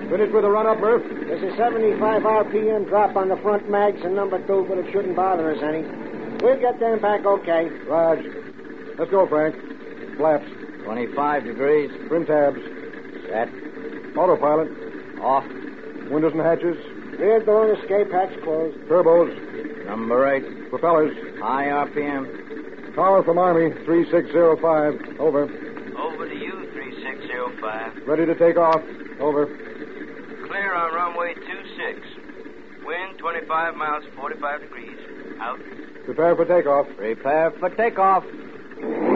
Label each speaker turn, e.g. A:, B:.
A: Finished with the run-up, Murph?
B: There's a 75 RPM drop on the front mags in number 2, but it shouldn't bother us any. We'll get them back okay.
A: Raj. Let's go, Frank. Flaps.
C: 25 degrees.
A: Trim tabs.
C: Set.
A: Autopilot.
C: Off.
A: Windows and hatches.
B: Rear door and escape hatch closed.
A: Turbos.
C: Number 8.
A: Propellers.
C: High RPM.
A: Tower from Army, 3605. Over.
D: Over to you, 3605.
A: Ready to take off. Over.
D: Clear on runway 26. Wind 25 miles, 45 degrees. Out.
A: Prepare for takeoff.
C: Prepare for takeoff.